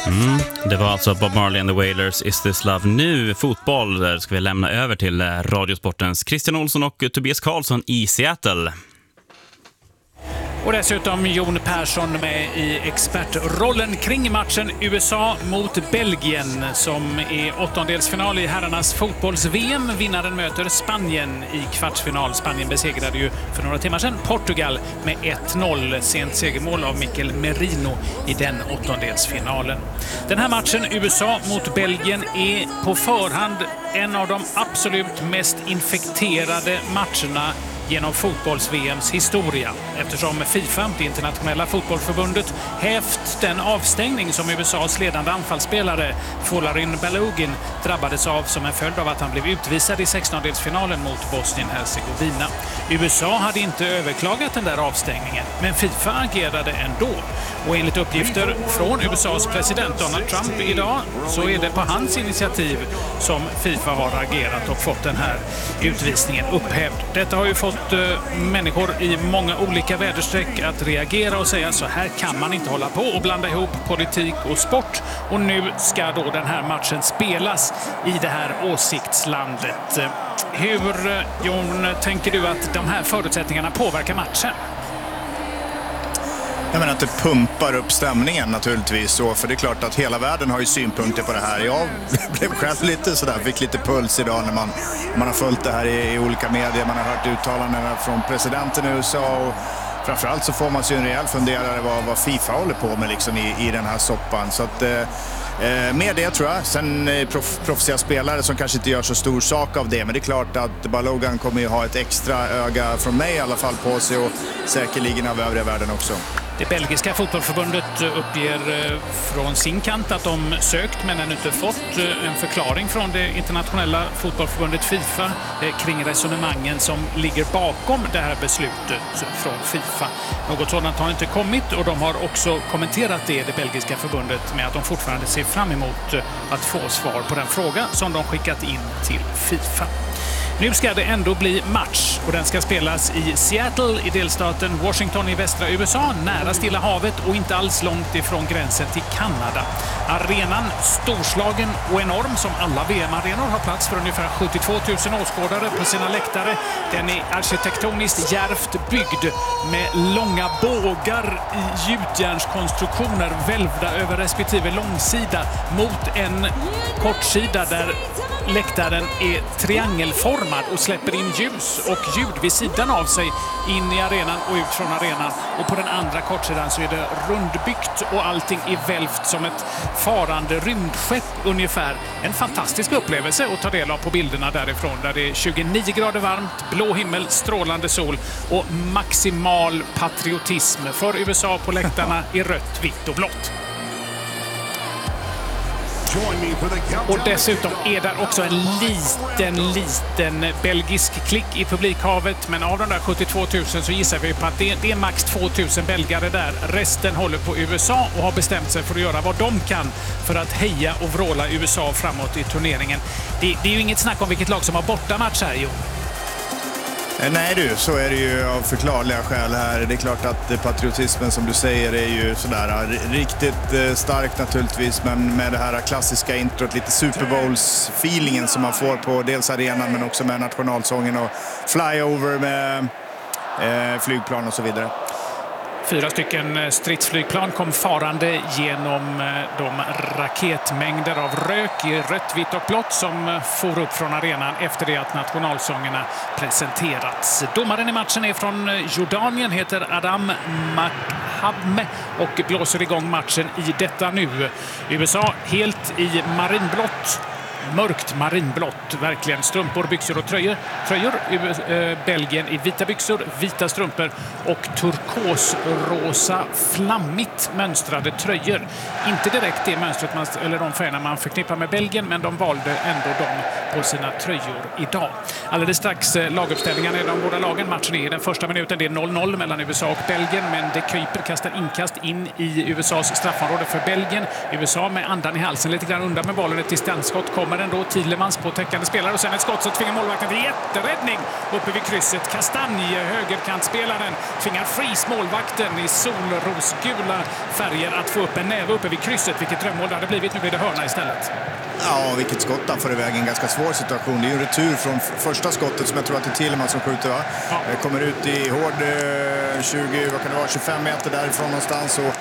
Det var alltså Bob Marley and the Wailers, Is This Love. Nu fotboll, där ska vi lämna över till Radiosportens Christian Olsson och Tobias Karlsson i Seattle. Och dessutom Jon Persson med i expertrollen kring matchen USA mot Belgien som är åttondelsfinal i herrarnas fotbolls-VM. Vinnaren möter Spanien i kvartsfinal. Spanien besegrade ju för några timmar sedan Portugal med 1-0. Sent segermål av Mikel Merino i den åttondelsfinalen. Den här matchen USA mot Belgien är på förhand en av de absolut mest infekterade matcherna genom fotbolls-VMs historia, eftersom FIFA, det internationella fotbollsförbundet, hävt den avstängning som USAs ledande anfallsspelare Folarin Balogun drabbades av som en följd av att han blev utvisad i 16-delsfinalen mot Bosnien-Herzegovina. USA hade inte överklagat den där avstängningen, men FIFA agerade ändå. Och enligt uppgifter från USAs president Donald Trump idag så är det på hans initiativ som FIFA har agerat och fått den här utvisningen upphävd. Detta har ju fått människor i många olika väderstreck att reagera och säga så här kan man inte hålla på och blanda ihop politik och sport. Och nu ska då den här matchen spelas i det här åsiktslandet. Hur, Jon, tänker du att de här förutsättningarna påverkar matchen? Jag menar att det pumpar upp stämningen naturligtvis så, för det är klart att hela världen har ju synpunkter på det här. Jag blev själv lite sådär, fick lite puls idag när man har följt det här i olika medier. Man har hört uttalandena från presidenten i USA och framförallt så får man sig en rejäl funderare vad FIFA håller på med liksom i den här soppan. Så att med det tror jag. Sen proffsiga spelare som kanske inte gör så stor sak av det, men det är klart att Balogun kommer ju ha ett extra öga från mig i alla fall på sig och säkerligen av övriga världen också. Det belgiska fotbollförbundet uppger från sin kant att de sökt men ännu inte fått en förklaring från det internationella fotbollförbundet FIFA kring resonemangen som ligger bakom det här beslutet från FIFA. Något sådant har inte kommit och de har också kommenterat det belgiska förbundet med att de fortfarande ser fram emot att få svar på den fråga som de skickat in till FIFA. Nu ska det ändå bli match och den ska spelas i Seattle i delstaten Washington i västra USA, nära Stilla havet och inte alls långt ifrån gränsen till Kanada. Arenan, storslagen och enorm som alla VM-arenor, har plats för ungefär 72 000 åskådare på sina läktare. Den är arkitektoniskt djärvt byggd med långa bågar i gjutjärnskonstruktioner välvda över respektive långsida mot en kortsida där läktaren är triangelformad och släpper in ljus och ljud vid sidan av sig in i arenan och ut från arenan. Och på den andra kortsidan så är det rundbyggt och allting är välvt som ett farande rymdskepp ungefär. En fantastisk upplevelse att ta del av på bilderna därifrån där det är 29 grader varmt, blå himmel, strålande sol och maximal patriotism för USA på läktarna i rött, vitt och blått. Och dessutom är där också en liten belgisk klick i publikhavet. Men av de där 72 000 så gissar vi på att det är max 2 000 belgare där. Resten håller på USA och har bestämt sig för att göra vad de kan för att heja och vråla USA framåt i turneringen. Det är ju inget snack om vilket lag som har bortamatch här, jo. Nej du, så är det ju av förklarliga skäl här. Det är klart att patriotismen som du säger är ju sådär riktigt stark naturligtvis, men med det här klassiska introt, lite Super Bowls-feelingen som man får på dels arenan men också med nationalsången och flyover med flygplan och så vidare. 4 stycken stridsflygplan kom farande genom de raketmängder av rök i rött, vitt och blått som for upp från arenan efter det att nationalsångerna presenterats. Domaren i matchen är från Jordanien, heter Adam Makhabme och blåser igång matchen i detta nu. USA helt i marinblått. Mörkt marinblått, verkligen. Strumpor, byxor och tröjor. Belgien i vita byxor, vita strumpor och turkosrosa flammigt mönstrade tröjor. Inte direkt det mönstret eller de färgerna man förknippar med Belgien, men de valde ändå dem på sina tröjor idag. Alldeles strax laguppställningarna i de båda lagen. Matchen är i den första minuten. Det är 0-0 mellan USA och Belgien, men det kryper, kastar inkast in i USAs straffområde för Belgien. USA med andan i halsen, lite grann undan med bollen. Ett distansskott kommer ändå. Tillemans på täckande spelare och sen ett skott så tvingar målvakten till jätteräddning uppe vid krysset. Kastanj, högerkantspelaren, tvingar Fries, målvakten i solrosgula färger, att få upp en näve uppe vid krysset. Vilket drömmål det hade blivit. Nu blir det hörna istället. Ja, vilket skott han får iväg. En ganska svår situation. Det är ju en retur från första skottet som jag tror att det är Tillemans som skjuter, va? Ja. Kommer ut i hård 25 meter därifrån någonstans och